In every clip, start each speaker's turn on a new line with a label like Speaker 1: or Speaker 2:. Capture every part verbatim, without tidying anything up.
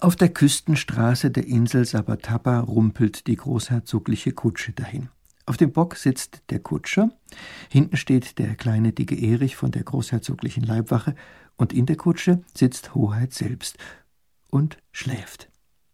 Speaker 1: Auf der Küstenstraße der Insel Sabatapa rumpelt die großherzogliche Kutsche dahin. Auf dem Bock sitzt der Kutscher, hinten steht der kleine dicke Erich von der großherzoglichen Leibwache und in der Kutsche sitzt Hoheit selbst und schläft.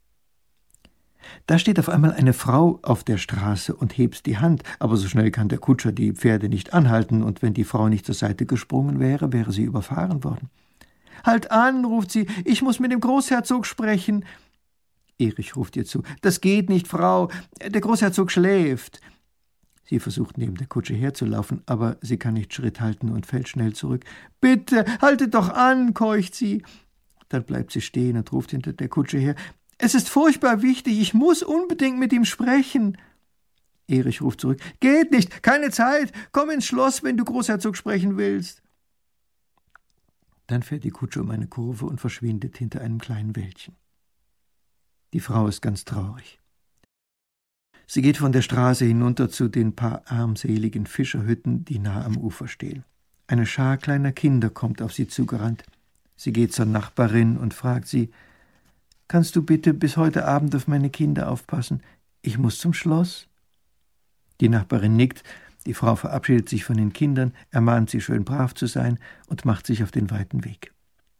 Speaker 1: Da steht auf einmal eine Frau auf der Straße und hebt die Hand, aber so schnell kann der Kutscher die Pferde nicht anhalten, und wenn die Frau nicht zur Seite gesprungen wäre, wäre sie überfahren worden. »Halt an«, ruft sie, »ich muss mit dem Großherzog sprechen.« Erich ruft ihr zu, »Das geht nicht, Frau, der Großherzog schläft.« Sie versucht neben der Kutsche herzulaufen, aber sie kann nicht Schritt halten und fällt schnell zurück. »Bitte, haltet doch an«, keucht sie. Dann bleibt sie stehen und ruft hinter der Kutsche her, »Es ist furchtbar wichtig, ich muss unbedingt mit ihm sprechen.« Erich ruft zurück, »Geht nicht, keine Zeit, komm ins Schloss, wenn du Großherzog sprechen willst.« Dann fährt die Kutsche um eine Kurve und verschwindet hinter einem kleinen Wäldchen. Die Frau ist ganz traurig. Sie geht von der Straße hinunter zu den paar armseligen Fischerhütten, die nah am Ufer stehen. Eine Schar kleiner Kinder kommt auf sie zugerannt. Sie geht zur Nachbarin und fragt sie, »Kannst du bitte bis heute Abend auf meine Kinder aufpassen? Ich muss zum Schloss.« Die Nachbarin nickt, die Frau verabschiedet sich von den Kindern, ermahnt sie, schön brav zu sein und macht sich auf den weiten Weg.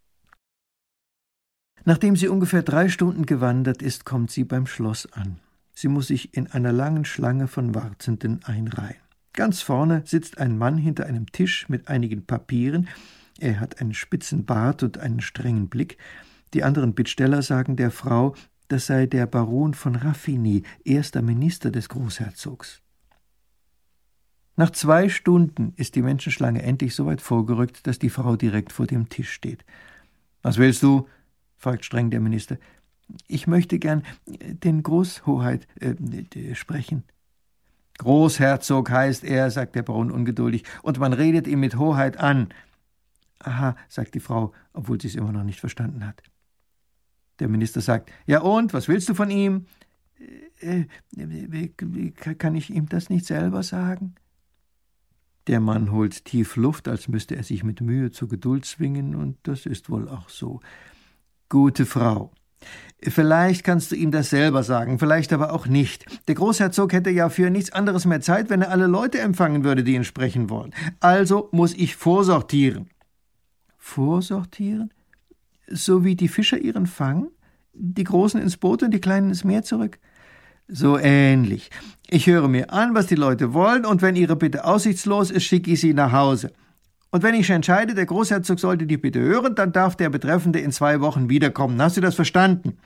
Speaker 1: Nachdem sie ungefähr drei Stunden gewandert ist, kommt sie beim Schloss an. Sie muss sich in einer langen Schlange von Wartenden einreihen. Ganz vorne sitzt ein Mann hinter einem Tisch mit einigen Papieren. Er hat einen spitzen Bart und einen strengen Blick. Die anderen Bittsteller sagen der Frau, das sei der Baron von Raffigny, erster Minister des Großherzogs. Nach zwei Stunden ist die Menschenschlange endlich so weit vorgerückt, dass die Frau direkt vor dem Tisch steht. »Was willst du?« fragt streng der Minister. »Ich möchte gern den Großhoheit äh, sprechen.« »Großherzog heißt er«, sagt der Baron ungeduldig, »und man redet ihn mit Hoheit an.« »Aha«, sagt die Frau, obwohl sie es immer noch nicht verstanden hat. Der Minister sagt, »Ja und, was willst du von ihm?« äh, äh, »Kann ich ihm das nicht selber sagen?« Der Mann holt tief Luft, als müsste er sich mit Mühe zur Geduld zwingen, und das ist wohl auch so. »Gute Frau, vielleicht kannst du ihm das selber sagen, vielleicht aber auch nicht. Der Großherzog hätte ja für nichts anderes mehr Zeit, wenn er alle Leute empfangen würde, die ihn sprechen wollen. Also muss ich vorsortieren.« »Vorsortieren? So wie die Fischer ihren Fang? Die Großen ins Boot und die Kleinen ins Meer zurück?« »So ähnlich. Ich höre mir an, was die Leute wollen, und wenn ihre Bitte aussichtslos ist, schicke ich sie nach Hause. Und wenn ich entscheide, der Großherzog sollte die Bitte hören, dann darf der Betreffende in zwei Wochen wiederkommen. Hast du das verstanden?«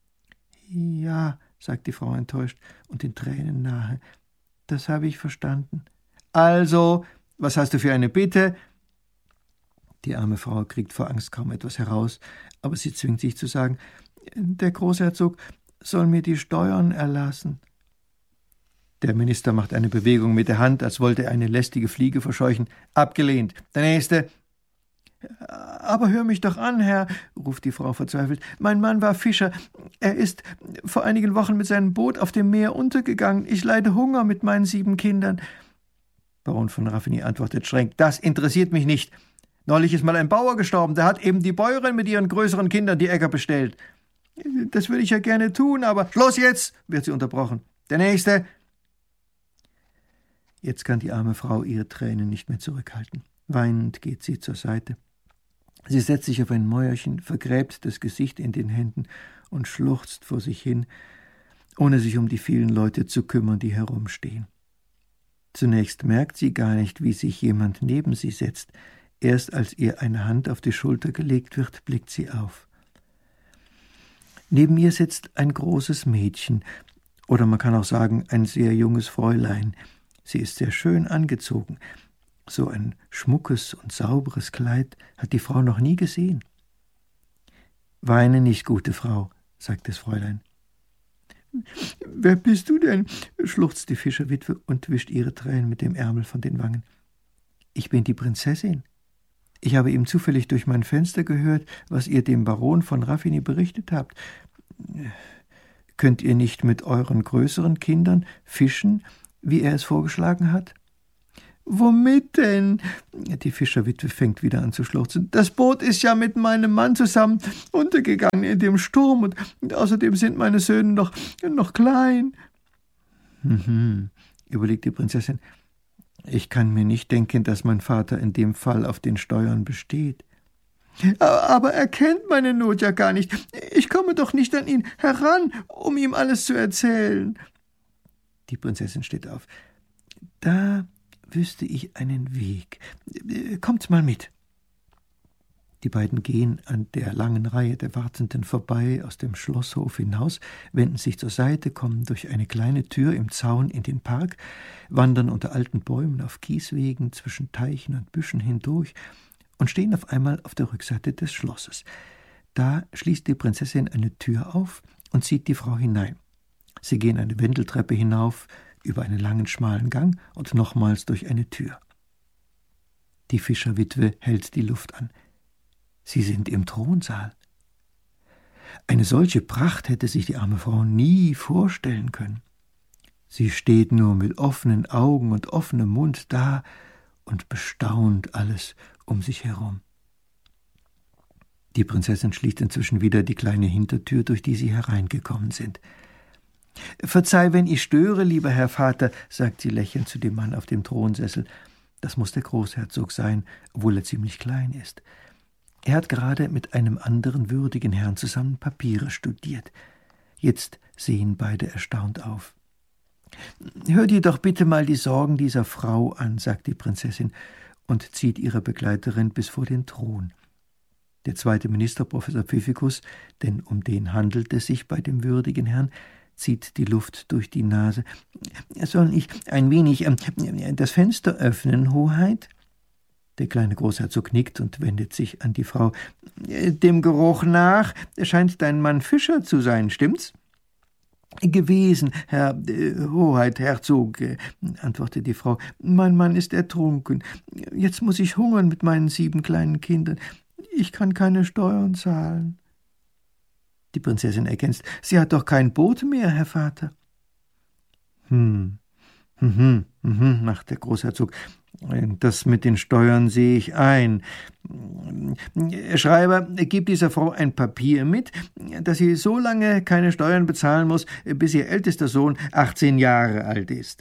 Speaker 1: »Ja«, sagt die Frau enttäuscht und den Tränen nahe, »das habe ich verstanden.« »Also, was hast du für eine Bitte?« Die arme Frau kriegt vor Angst kaum etwas heraus, aber sie zwingt sich zu sagen, »Der Großherzog soll mir die Steuern erlassen.« Der Minister macht eine Bewegung mit der Hand, als wollte er eine lästige Fliege verscheuchen. »Abgelehnt. Der Nächste.« »Aber hör mich doch an, Herr«, ruft die Frau verzweifelt. »Mein Mann war Fischer. Er ist vor einigen Wochen mit seinem Boot auf dem Meer untergegangen. Ich leide Hunger mit meinen sieben Kindern.« Baron von Raffigny antwortet streng, »Das interessiert mich nicht. Neulich ist mal ein Bauer gestorben, der hat eben die Bäuerin mit ihren größeren Kindern die Äcker bestellt.« »Das würde ich ja gerne tun, aber...« »Schluss jetzt«, wird sie unterbrochen. »Der Nächste.« Jetzt kann die arme Frau ihre Tränen nicht mehr zurückhalten. Weinend geht sie zur Seite. Sie setzt sich auf ein Mäuerchen, vergräbt das Gesicht in den Händen und schluchzt vor sich hin, ohne sich um die vielen Leute zu kümmern, die herumstehen. Zunächst merkt sie gar nicht, wie sich jemand neben sie setzt. Erst als ihr eine Hand auf die Schulter gelegt wird, blickt sie auf. Neben ihr sitzt ein großes Mädchen, oder man kann auch sagen, ein sehr junges Fräulein. Sie ist sehr schön angezogen. So ein schmuckes und sauberes Kleid hat die Frau noch nie gesehen. »Weine nicht, gute Frau«, sagt das Fräulein. »Wer bist du denn?«, schluchzt die Fischerwitwe und wischt ihre Tränen mit dem Ärmel von den Wangen. »Ich bin die Prinzessin. Ich habe eben zufällig durch mein Fenster gehört, was ihr dem Baron von Raffigny berichtet habt. Könnt ihr nicht mit euren größeren Kindern fischen, wie er es vorgeschlagen hat?« »Womit denn?« Die Fischerwitwe fängt wieder an zu schluchzen. »Das Boot ist ja mit meinem Mann zusammen untergegangen in dem Sturm und, und außerdem sind meine Söhne noch, noch klein.« »Mhm«, überlegt die Prinzessin. »Ich kann mir nicht denken, dass mein Vater in dem Fall auf den Steuern besteht.« »Aber er kennt meine Not ja gar nicht. Ich komme doch nicht an ihn heran, um ihm alles zu erzählen.« Die Prinzessin steht auf. »Da wüsste ich einen Weg. Kommt mal mit.« Die beiden gehen an der langen Reihe der Wartenden vorbei, aus dem Schlosshof hinaus, wenden sich zur Seite, kommen durch eine kleine Tür im Zaun in den Park, wandern unter alten Bäumen auf Kieswegen zwischen Teichen und Büschen hindurch und stehen auf einmal auf der Rückseite des Schlosses. Da schließt die Prinzessin eine Tür auf und zieht die Frau hinein. Sie gehen eine Wendeltreppe hinauf, über einen langen, schmalen Gang und nochmals durch eine Tür. Die Fischerwitwe hält die Luft an. Sie sind im Thronsaal. Eine solche Pracht hätte sich die arme Frau nie vorstellen können. Sie steht nur mit offenen Augen und offenem Mund da und bestaunt alles um sich herum. Die Prinzessin schließt inzwischen wieder die kleine Hintertür, durch die sie hereingekommen sind. »Verzeih, wenn ich störe, lieber Herr Vater«, sagt sie lächelnd zu dem Mann auf dem Thronsessel. Das muss der Großherzog sein, obwohl er ziemlich klein ist. Er hat gerade mit einem anderen würdigen Herrn zusammen Papiere studiert. Jetzt sehen beide erstaunt auf. »Hör dir doch bitte mal die Sorgen dieser Frau an«, sagt die Prinzessin und zieht ihre Begleiterin bis vor den Thron. Der zweite Minister, Professor Pfiffikus, denn um den handelt es sich bei dem würdigen Herrn, zieht die Luft durch die Nase. »Soll ich ein wenig äh, das Fenster öffnen, Hoheit?« Der kleine Großherzog nickt und wendet sich an die Frau. »Dem Geruch nach scheint dein Mann Fischer zu sein, stimmt's?« »Gewesen, Herr äh, Hoheit, Herzog«, äh, antwortet die Frau. »Mein Mann ist ertrunken. Jetzt muss ich hungern mit meinen sieben kleinen Kindern. Ich kann keine Steuern zahlen.« Die Prinzessin ergänzt. »Sie hat doch kein Boot mehr, Herr Vater.« »Hm, hm, hm, hm«, macht der Großherzog. »Das mit den Steuern sehe ich ein. Schreiber, gib dieser Frau ein Papier mit, dass sie so lange keine Steuern bezahlen muss, bis ihr ältester Sohn achtzehn Jahre alt ist.«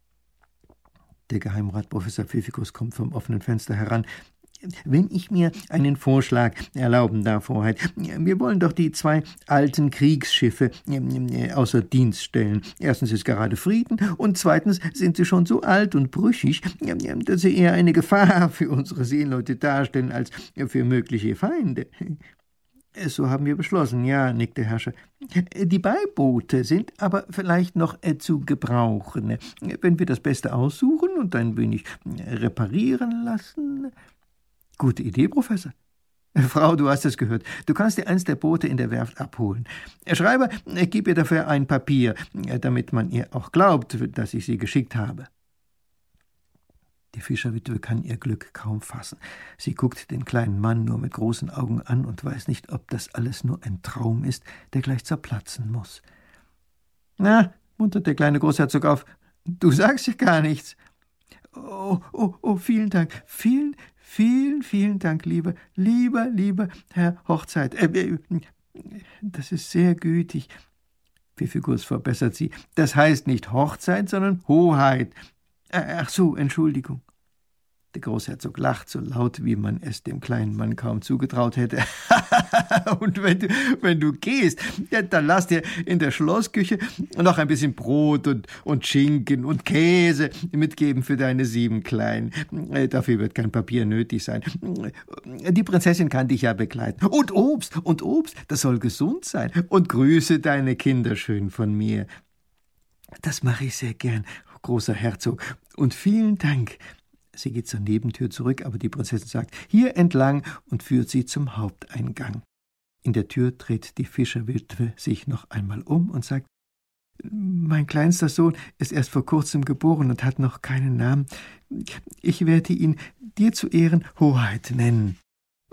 Speaker 1: Der Geheimrat Professor Pfiffikus kommt vom offenen Fenster heran. »Wenn ich mir einen Vorschlag erlauben darf, Hoheit, wir wollen doch die zwei alten Kriegsschiffe außer Dienst stellen. Erstens ist gerade Frieden und zweitens sind sie schon so alt und brüchig, dass sie eher eine Gefahr für unsere Seeleute darstellen als für mögliche Feinde.« »So haben wir beschlossen, ja«, nickt der Herrscher. »Die Beiboote sind aber vielleicht noch äh, zu gebrauchen. Wenn wir das Beste aussuchen und ein wenig reparieren lassen.« »Gute Idee, Professor.« »Frau, du hast es gehört. Du kannst dir eins der Boote in der Werft abholen. Schreiber, gib ihr dafür ein Papier, damit man ihr auch glaubt, dass ich sie geschickt habe.« Die Fischerwitwe kann ihr Glück kaum fassen. Sie guckt den kleinen Mann nur mit großen Augen an und weiß nicht, ob das alles nur ein Traum ist, der gleich zerplatzen muss. »Na«, muntert der kleine Großherzog auf, »du sagst ja gar nichts.« »Oh, oh, oh, vielen Dank, vielen, vielen, vielen Dank, lieber, lieber, lieber Herr Hochzeit. Äh, das ist sehr gütig.« Pfiffikus verbessert sie. »Das heißt nicht Hochzeit, sondern Hoheit. Ach so, Entschuldigung.« Der Großherzog lacht so laut, wie man es dem kleinen Mann kaum zugetraut hätte. »Und wenn du, wenn du gehst, ja, dann lass dir in der Schlossküche noch ein bisschen Brot und, und Schinken und Käse mitgeben für deine sieben Kleinen. Dafür wird kein Papier nötig sein. Die Prinzessin kann dich ja begleiten. Und Obst, und Obst, das soll gesund sein. Und grüße deine Kinder schön von mir.« »Das mache ich sehr gern, großer Herzog. Und vielen Dank.« Sie geht zur Nebentür zurück, aber die Prinzessin sagt, »Hier entlang«, und führt sie zum Haupteingang. In der Tür dreht die Fischerwitwe sich noch einmal um und sagt, »Mein kleinster Sohn ist erst vor kurzem geboren und hat noch keinen Namen. Ich werde ihn dir zu Ehren Hoheit nennen.«